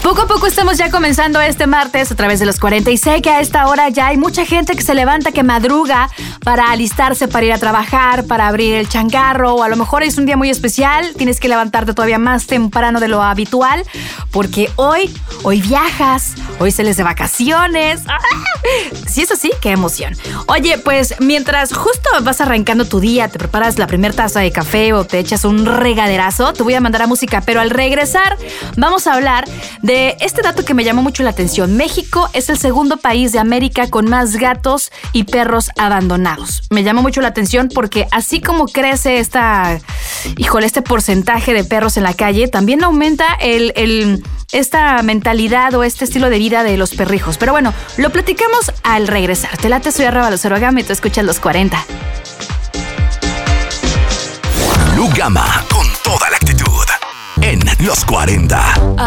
Poco a poco estamos ya comenzando este martes a través de los 40 y sé que a esta hora ya hay mucha gente que se levanta, que madruga para alistarse, para ir a trabajar, para abrir el changarro, o a lo mejor es un día muy especial, tienes que levantarte todavía más temprano de lo habitual, porque hoy viajas, hoy sales de vacaciones. ¡Ah! Sí, eso sí, qué emoción. Oye, pues mientras justo vas arrancando tu día, te preparas la primera taza de café o te echas un regaderazo, te voy a mandar a música, pero al regresar vamos a hablar de este dato que me llamó mucho la atención. México es el segundo país de América con más gatos y perros abandonados. Me llamó mucho la atención porque así como crece este porcentaje de perros en la calle, también aumenta esta mentalidad o este estilo de vida de los perrijos. Pero bueno, lo platicamos al regresar. Te late, soy @Lucero Gama y tú escuchas Los 40. Lu Gama con toda la actitud en Los 40.